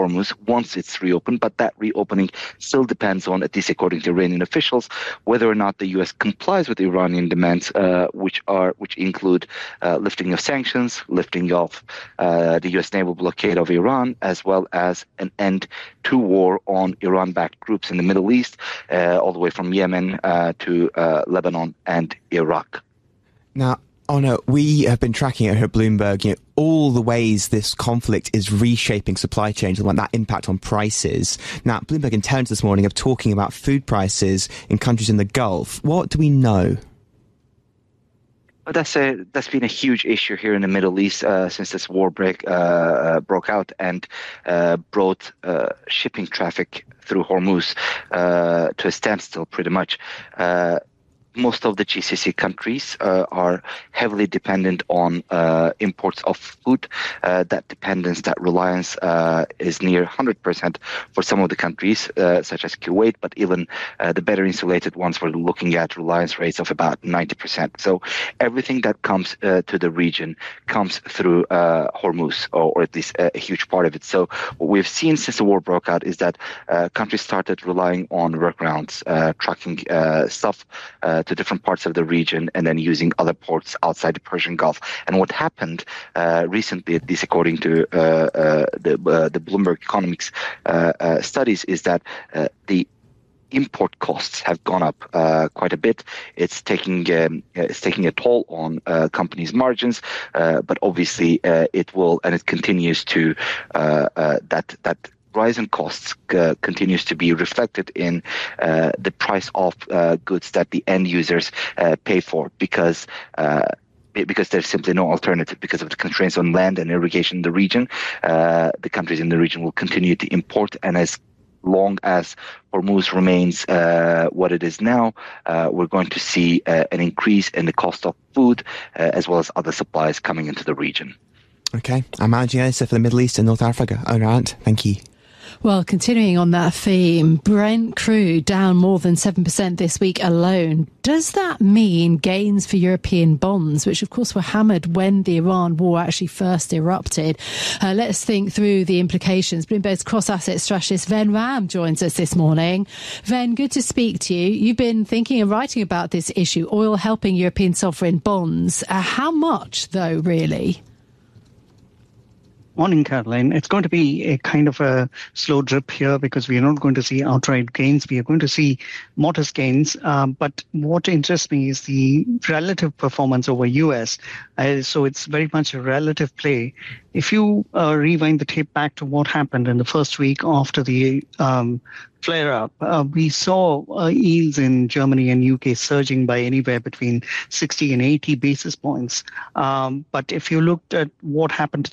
Hormuz once it's reopened, but that reopening still depends on, at least according to Iranian officials, whether or not the U.S. complies with Iranian demands, which include lifting of sanctions, lifting of the U.S. naval blockade of Iran, as well as an end to war on Iran-backed groups in the Middle East, all the way from Yemen to Lebanon and Iraq. Now, Onur, we have been tracking it here at Bloomberg, all the ways this conflict is reshaping supply chains and that impact on prices. Now, Bloomberg Intelligence this morning are talking about food prices in countries in the Gulf. What do we know? That's been a huge issue here in the Middle East since this war broke out and brought shipping traffic through Hormuz to a standstill, pretty much. Most of the GCC countries are heavily dependent on imports of food. That dependence, that reliance is near 100% for some of the countries, such as Kuwait, but even the better insulated ones, we're looking at reliance rates of about 90%. So everything that comes to the region comes through Hormuz, or at least a huge part of it. So what we've seen since the war broke out is that countries started relying on workarounds, trucking stuff to different parts of the region and then using other ports outside the Persian Gulf. And what happened recently, at least according to the Bloomberg Economics studies, is that the import costs have gone up quite a bit. It's taking a toll on companies' margins, but obviously it will, and it continues to that rise in costs continues to be reflected in the price of goods that the end users pay for, because there's simply no alternative because of the constraints on land and irrigation in the region. The countries in the region will continue to import, and as long as Hormuz remains what it is now, we're going to see an increase in the cost of food as well as other supplies coming into the region. Okay, I'm managing editor for the Middle East and North Africa, Onur Arndt. Thank you. Well, continuing on that theme, Brent crude down more than 7% this week alone. Does that mean gains for European bonds, which of course were hammered when the Iran war actually first erupted? Let's think through the implications. Bloomberg's cross-asset strategist Ven Ram joins us this morning. Ven, good to speak to you. You've been thinking and writing about this issue, oil helping European sovereign bonds. How much, though, really? Morning, Caroline. It's going to be a kind of a slow drip here because we are not going to see outright gains. We are going to see modest gains. But what interests me is the relative performance over US. So it's very much a relative play. If you rewind the tape back to what happened in the first week after the flare-up, we saw yields in Germany and UK surging by anywhere between 60 and 80 basis points. But if you looked at what happened to